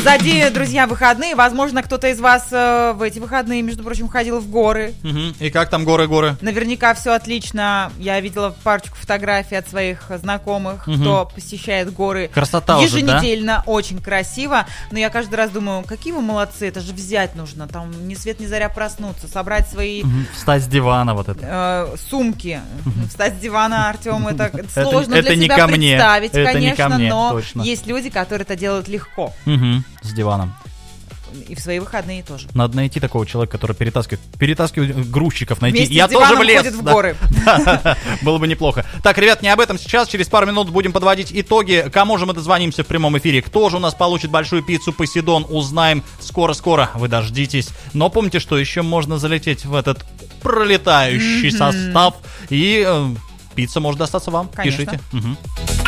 Позади, друзья, выходные. Возможно, кто-то из вас в эти выходные, между прочим, ходил в горы. И как там горы? Наверняка все отлично. Я видела парочку фотографий от своих знакомых, кто посещает горы. Красота еженедельно, уже, да? очень красиво. Но я каждый раз думаю, какие вы молодцы, это же взять нужно. Там ни свет ни заря проснуться, собрать свои... Встать с дивана вот это. Сумки. Встать с дивана, Артем, это сложно это для не тебя ко мне. представить, Это конечно, не ко мне, но точно. есть люди, которые это делают легко. С диваном. И в свои выходные тоже. Надо найти такого человека, который перетаскивает грузчиков. Найти. Вместе Я с диваном тоже в лес. ходит в горы. Было бы неплохо. Так, ребят, не об этом сейчас. Через пару минут будем подводить итоги. Кому же мы дозвонимся в прямом эфире? Кто же у нас получит большую пиццу Посейдон? Узнаем скоро-скоро. Вы дождитесь. Но помните, что еще можно залететь в этот пролетающий состав. И пицца может достаться вам. Конечно. Пишите.